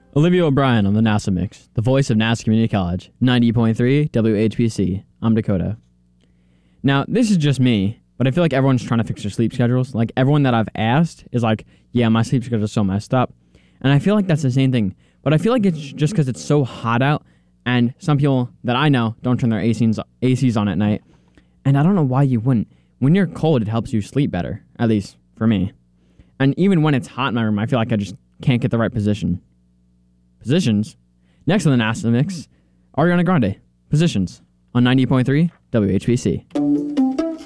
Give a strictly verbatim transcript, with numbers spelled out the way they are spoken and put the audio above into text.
Olivia O'Brien on the NASA Mix, the voice of NASA Community College, ninety point three W H P C. I'm Dakota. Now, this is just me, but I feel like everyone's trying to fix their sleep schedules. Like, everyone that I've asked is like, yeah, my sleep schedule is so messed up. And I feel like that's the same thing. But I feel like it's just because it's so hot out, and some people that I know don't turn their A Cs, A Cs on at night. And I don't know why you wouldn't. When you're cold, it helps you sleep better, at least for me. And even when it's hot in my room, I feel like I just can't get the right position. Positions? Next on the NASA Mix, Ariana Grande. Positions on ninety point three W H P C.